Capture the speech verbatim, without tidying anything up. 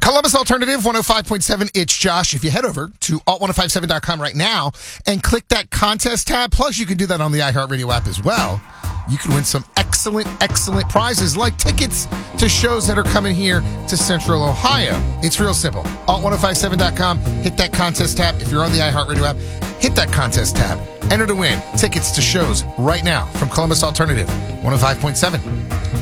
Columbus Alternative one oh five point seven. It's Josh. If you head over to alt ten fifty-seven dot com right now and click that contest tab, plus you can do that on the iHeartRadio app as well, you can win some excellent, excellent prizes like tickets to shows that are coming here to Central Ohio. It's real simple. alt ten fifty-seven dot com, hit that contest tab. If you're on the iHeartRadio app, hit that contest tab. Enter to win tickets to shows right now from Columbus Alternative one oh five point seven.